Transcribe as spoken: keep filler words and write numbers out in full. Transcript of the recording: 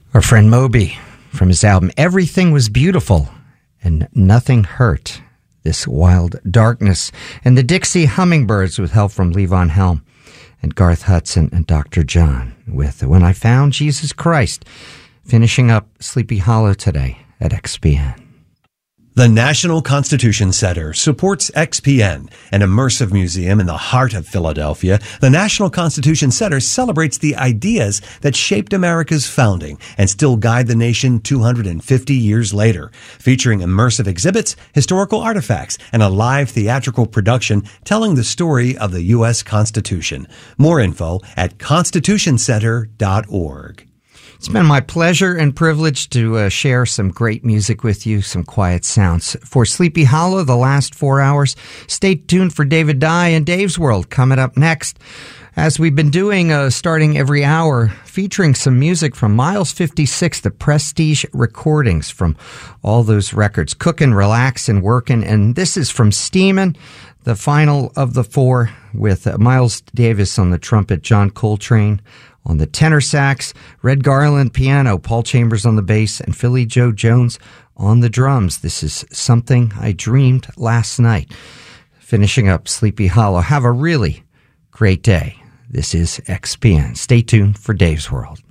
Our friend Moby, from his album Everything Was Beautiful and Nothing Hurt, This Wild Darkness, and the Dixie Hummingbirds with help from Levon Helm and Garth Hudson and Doctor John with When I Found Jesus Christ, finishing up Sleepy Hollow today at X P N. The National Constitution Center supports X P N, an immersive museum in the heart of Philadelphia. The National Constitution Center celebrates the ideas that shaped America's founding and still guide the nation two hundred fifty years later, featuring immersive exhibits, historical artifacts, and a live theatrical production telling the story of the U S Constitution. More info at constitution center dot org. It's been my pleasure and privilege to uh, share some great music with you, some quiet sounds. For Sleepy Hollow, the last four hours, stay tuned for David Dye and Dave's World coming up next. As we've been doing, uh, starting every hour, featuring some music from Miles fifty-six, the Prestige recordings from all those records, Cookin', Relaxin', Workin', and this is from Steamin', the final of the four, with uh, Miles Davis on the trumpet, John Coltrane on the tenor sax, Red Garland piano, Paul Chambers on the bass, and Philly Joe Jones on the drums. This is Something I Dreamed Last Night. Finishing up Sleepy Hollow. Have a really great day. This is X P N. Stay tuned for Dave's World.